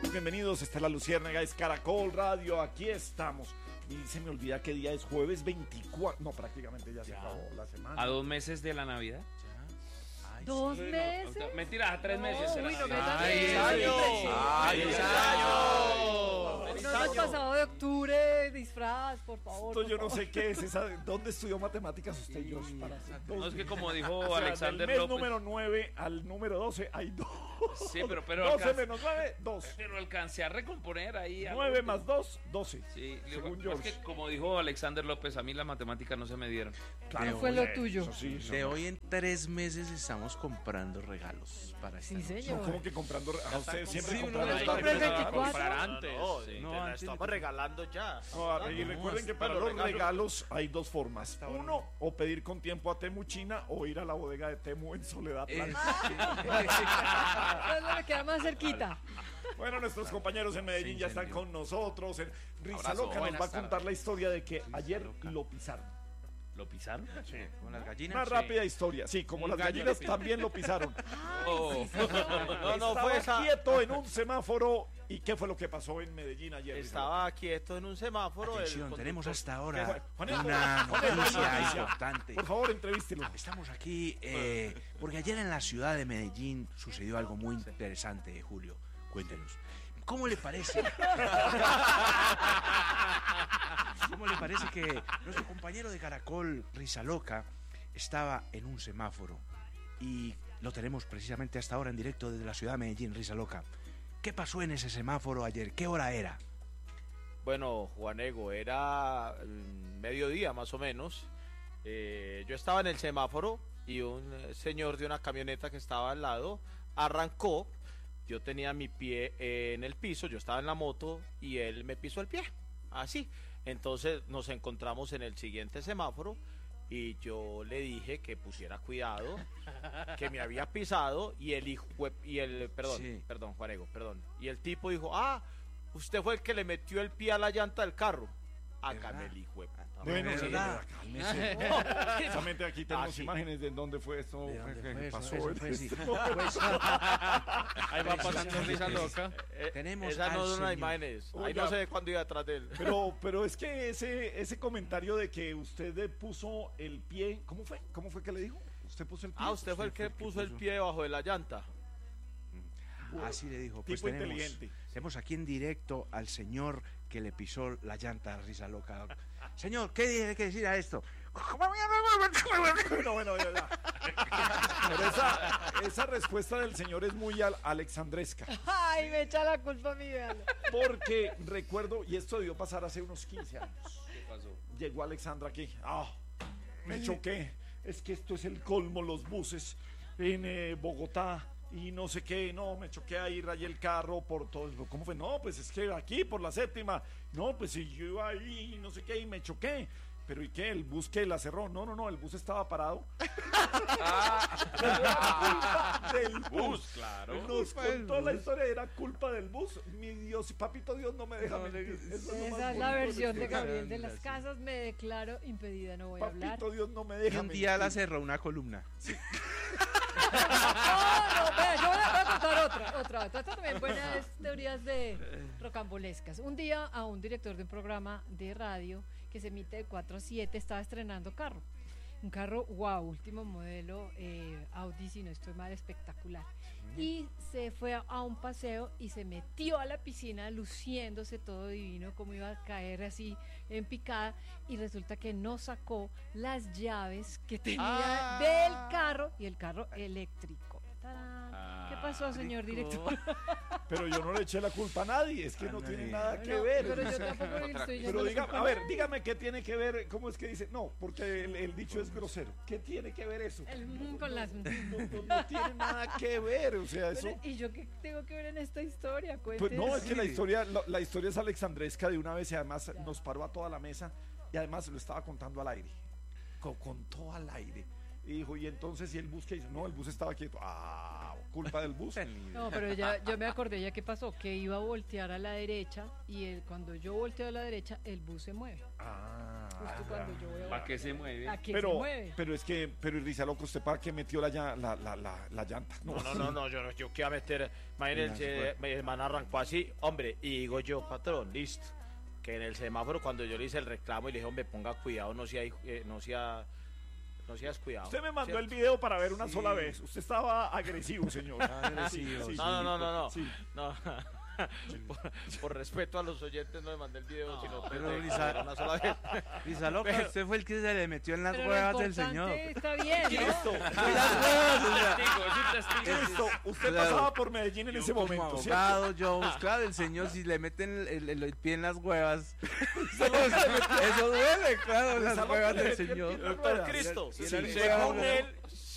todos bienvenidos. Esta es La Luciérnaga, es Caracol Radio. Aquí estamos. Y se me olvida qué día es, jueves 24. No, prácticamente ya se acabó la semana. ¿A 2 meses de la Navidad? Ay, ¿2 sí. meses? No, mentira, a 3 meses. Uy, no me ¡Ay, años! ¡Ay, ¡Feliz año! No hemos pasado de octubre, disfraz, por favor. Esto yo por no favor. sé qué es esa. ¿Dónde estudió matemáticas usted, Josh? Para hacer No, es que como dijo o sea, Alexander del mes López. número 9 al número 12 hay 2. Sí, pero 12 menos 9, 2. Pero alcancé a recomponer ahí. 9 más 2, 12. Sí, según es George. que como dijo Alexander López, a mí las matemáticas no se me dieron. Claro, fue lo eso tuyo? sí, eso De no. hoy en 3 meses estamos comprando regalos para esta Sí, noche. señor. No, ¿cómo que comprando? A usted siempre Sí, comprando. uno lo compra el 24. Comprar antes. No, sí. te No, la antes estamos de- regalando ya. No, y recuerden que para pero los regalos hay dos formas. Uno, o pedir con tiempo a Temu China o ir a la bodega de Temu en Soledad Blanca. Entonces me queda más cerquita. Bueno, nuestros compañeros en Medellín Se ya están encendió. con nosotros. Risa Abrazo, Loca nos va a buenas contar tardes. la historia de que ayer Loca. lo pisaron. ¿Lo pisaron? Con las gallinas. Una rápida historia. Sí, como Un las gallo gallinas lo pisó. también lo pisaron. Oh. No, Estaba fue esa. quieto en un semáforo. ¿Y qué fue lo que pasó en Medellín ayer? Risa Estaba quieto en un semáforo. Atención, tenemos hasta ahora Juanito, una Juanito, noticia noticia. importante. Por favor, entrevístelo. Estamos aquí porque ayer en la ciudad de Medellín sucedió algo muy interesante, Julio. Cuéntenos. ¿Cómo le parece? ¿Cómo le parece que nuestro compañero de Caracol, Risa Loca, estaba en un semáforo? Y lo tenemos precisamente hasta ahora en directo desde la ciudad de Medellín, Risa Loca. ¿Qué pasó en ese semáforo ayer? ¿Qué hora era? Bueno, Juanego, era mediodía más o menos. Yo estaba en el semáforo y un señor de una camioneta que estaba al lado arrancó. Yo tenía mi pie en el piso, yo estaba en la moto y él me pisó el pie. Así. Entonces nos encontramos en el siguiente semáforo y yo le dije que pusiera cuidado, que me había pisado y perdón, Juanego, perdón. Y el tipo dijo, usted fue el que le metió el pie a la llanta del carro. Hágame el hijo de puta. Bueno, ¿De sí, verdad? cálmese. Precisamente aquí tenemos sí. imágenes de dónde fue esto. ¿De dónde que fue eso? pasó. Eso fue, sí. Ahí va pasando Risa Loca. Tenemos Esas no al son las señor. imágenes. Ahí Oiga. no sé cuándo iba atrás de él. Pero es que ese comentario de que usted puso el pie, ¿cómo fue? ¿Cómo fue que le dijo? Usted puso el pie. Usted fue el que puso el pie debajo de la llanta. Así le dijo. Pues Tipo tenemos, inteligente. tenemos aquí en directo al señor que le pisó la llanta a Risa Loca. Señor, ¿qué tiene que decir a esto? Bueno, ya. Pero esa respuesta del señor es muy alexandresca. Ay, me echa la culpa a mí, véalo. Porque recuerdo, y esto debió pasar hace unos 15 años. ¿Qué pasó? Llegó Alexandra aquí. Me choqué. Es que esto es el colmo, los buses en Bogotá. Y no sé qué, no, me choqué ahí, rayé el carro por todo. ¿Cómo fue? No, pues es que aquí por la séptima. No, pues si yo iba ahí, no sé qué, y me choqué. Pero ¿y qué? ¿El bus que la cerró? No, el bus estaba parado. Era culpa del bus. Claro. Nos contó la historia, era culpa del bus. Mi Dios, papito Dios no me deja mentir. Eso lo más Esa es la bonito versión de historia. Gabriel de las Casas. Me declaro impedida, no voy a hablar. Papito Dios no me Y deja un día la mentir. cerró una columna. No, vea, yo voy a contar otra. Estas también buenas teorías de rocambolescas. Un día a un director de un programa de radio que se emite de 4 a 7 estaba estrenando carro. Un carro, wow, último modelo, Audi, si no estoy mal, espectacular. Y se fue a un paseo y se metió a la piscina luciéndose todo divino, como iba a caer así en picada. Y resulta que no sacó las llaves que tenía del carro y el carro eléctrico. ¡Tarán! ¿Qué pasó, señor director? Pero yo no le eché la culpa a nadie, es que no tiene nada que No, ver. pero yo tampoco le estoy echando Pero la dígame, culpa a ver, nadie. dígame qué tiene que ver, ¿cómo es que dice? No, porque el dicho es grosero. ¿Qué tiene que ver eso? Con las... No tiene nada que ver, o sea, eso. Bueno, ¿y yo qué tengo que ver en esta historia? Pues Cuéntese. no, es que la historia es alexandresca de una vez y además nos paró a toda la mesa y además lo estaba contando al aire. Contó al aire. Y dijo, y entonces, ¿y el bus qué hizo? No, el bus estaba quieto. Culpa del bus. No, pero yo me acordé ya qué pasó, que iba a voltear a la derecha y cuando yo volteo a la derecha, el bus se mueve. justo cuando yo veo ¿Para qué se mueve? a que se Pero, mueve. pero es que, pero Rizaloco, ¿usted para qué metió la llanta? No, yo qué iba a meter. Imagínense, mi hermano arrancó así, hombre, y digo yo, patrón, listo. Que en el semáforo, cuando yo le hice el reclamo y le dije, hombre, ponga cuidado, no seas cuidado. Usted me mandó ¿cierto? el video para ver una sola vez. Usted estaba agresivo, señor. Agresivo, sí. No. Sí. No. por respeto a los oyentes no le mandé el video, sino pero de Lisa- ver una sola vez. Rizaloca, Pero- usted fue el que se le metió en las Pero lo huevas del importante señor. está bien, ¿no? Cristo, En las huevas, o sea, Testigo, es un testigo. Cristo, usted Claro. pasaba por Medellín en ese como momento, ¿cierto? abogado, yo, claro, el señor, si le meten el pie en las huevas, eso duele, claro, en las Rizaloca huevas le del metió el señor. pie en las Doctor ruedas. Cristo, Sí, según sí. él,